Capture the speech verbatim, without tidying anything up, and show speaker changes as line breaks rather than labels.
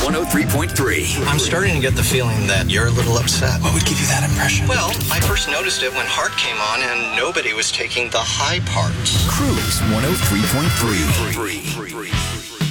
one oh three point three.
I'm starting to get the feeling that you're a little upset.
What would give you that impression?
Well, I first noticed it when Heart came on and nobody was taking the high parts.
Cruise one oh three point three.